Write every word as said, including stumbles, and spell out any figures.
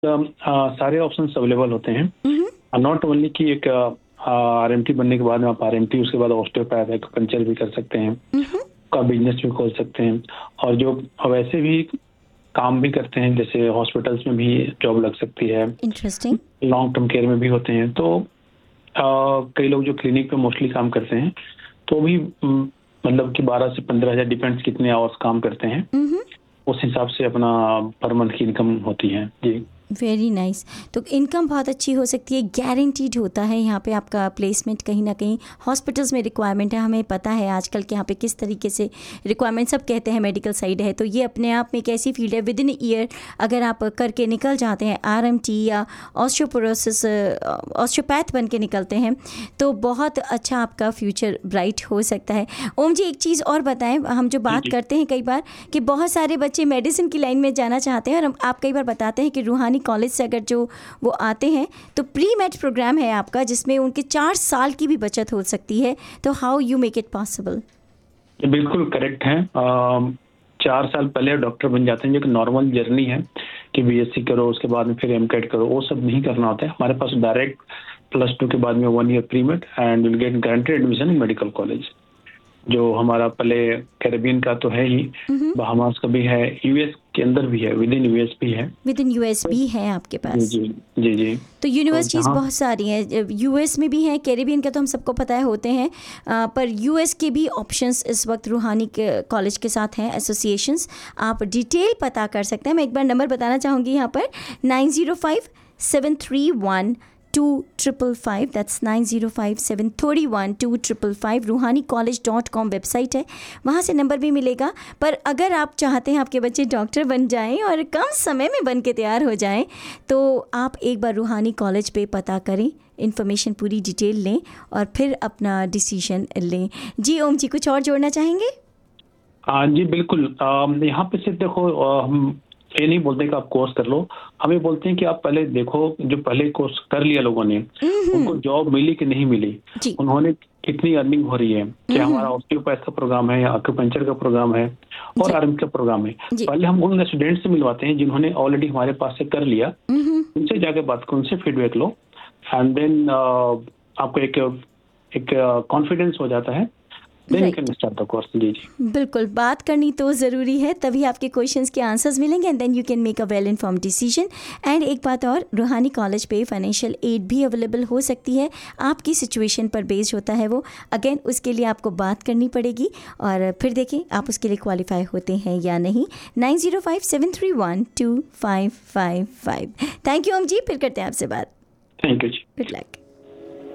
आ, सारे options available होते हैं। नॉट ओनली कि एक आरएमटी बनने के बाद में आप आरएमटी, उसके बाद ऑस्टियोपैथ, एक्यूपंक्चर भी कर सकते हैं, का बिजनेस भी खोल सकते हैं, और जो वैसे भी काम भी करते हैं, जैसे हॉस्पिटल्स में भी जॉब लग सकती है, इंटरेस्टिंग, लॉन्ग टर्म केयर में भी होते हैं। तो आ, कई लोग जो क्लिनिक पे मोस्टली काम करते हैं तो भी म, मतलब कि बारह से पंद्रह हजार डिपेंड्स कितने आवर्स काम करते हैं, उस हिसाब से अपना पर मंथ की इनकम होती है। जी, वेरी नाइस। तो इनकम बहुत अच्छी हो सकती है, गारंटीड होता है यहाँ पे आपका प्लेसमेंट। कहीं ना कहीं हॉस्पिटल्स में रिक्वायरमेंट है, हमें पता है आजकल के यहाँ पे किस तरीके से रिक्वायरमेंट, सब कहते हैं मेडिकल साइड है, तो ये अपने आप में एक ऐसी फील्ड है, विद इन ईयर अगर आप करके निकल जाते हैं आरएमटी या ऑस्टियोपोरोसिस ऑस्टियोपैथ बन के निकलते हैं तो बहुत अच्छा आपका फ्यूचर ब्राइट हो सकता है। ओम जी, एक चीज़ और बताएं, हम जो बात करते हैं कई बार कि बहुत सारे बच्चे मेडिसिन की लाइन में जाना चाहते हैं, और हम आप कई बार बताते हैं कि रूहानी कॉलेज से अगर जो वो आते हैं तो प्री मेड प्रोग्राम है आपका, जिसमें उनके चार साल की भी बचत हो सकती है। तो how you make it possible? बिल्कुल करेक्ट है। आ, चार साल पहले डॉक्टर बन जाते हैं, जो कि नॉर्मल जर्नी है कि बीएससी करो, उसके बाद में फिर एमकेट करो, वो सब नहीं करना होता है। हमारे पास डायरेक्ट प्लस टू के बाद में one year pre made and will get guaranteed admission in medical college. जो हमारा पहले कैरेबियन का तो है ही, बहामास का भी है, यूएस के अंदर भी है, विद इन यूएस भी है। विद इन यूएस भी है आपके पास? जी जी जी। तो यूनिवर्सिटीज़ तो बहुत सारी हैं, यूएस में भी हैं, कैरेबियन का तो हम सबको पता है होते हैं, आ, पर यूएस के भी ऑप्शंस इस वक्त रूहानी के कॉलेज के साथ हैं, एसोसिएशंस। आप डिटेल पता कर सकते हैं। मैं एक बार नंबर बताना चाहूँगी यहाँ पर, nine zero five seven three one two triple five, that's nine zero five seven three one two triple five. रूहानी कॉलेज डॉट कॉम वेबसाइट है, वहाँ से नंबर भी मिलेगा। पर अगर आप चाहते हैं आपके बच्चे डॉक्टर बन जाएं और कम समय में बन के तैयार हो जाएं, तो आप एक बार रूहानी कॉलेज पे पता करें, इन्फॉर्मेशन पूरी डिटेल लें और फिर अपना डिसीजन लें। जी ओम जी, कुछ और जोड़ना चाहेंगे? हाँ जी बिल्कुल। यहाँ पे सिर्फ देखो, हम ये नहीं बोलते कि आप कोर्स कर लो, हम ये बोलते हैं कि आप पहले देखो, जो पहले कोर्स कर लिया लोगों ने, उनको जॉब मिली कि नहीं मिली, उन्होंने कितनी अर्निंग हो रही है, क्या हमारा ऑस्टियोपैथ का प्रोग्राम है, एक्यूपंक्चर का प्रोग्राम है और आरएम का प्रोग्राम है। पहले हम उन स्टूडेंट से मिलवाते हैं जिन्होंने ऑलरेडी हमारे पास से कर लिया, उनसे जाके बात करो, उनसे फीडबैक लो, एंड देन आपको एक एक कॉन्फिडेंस हो जाता है। Right. जी जी बिल्कुल, बात करनी तो ज़रूरी है, तभी आपके क्वेश्चंस के आंसर्स मिलेंगे and then you can make a well informed decision. And एक बात और, रूहानी कॉलेज पे फाइनेंशियल एड भी अवेलेबल हो सकती है, आपकी सिचुएशन पर बेस्ड होता है वो। अगेन उसके लिए आपको बात करनी पड़ेगी और फिर देखें आप उसके लिए क्वालिफाई होते हैं या नहीं। Nine zero five seven three one two five five five. Thank you ओम जी, फिर करते हैं आपसे बात। Thank you ji, good luck.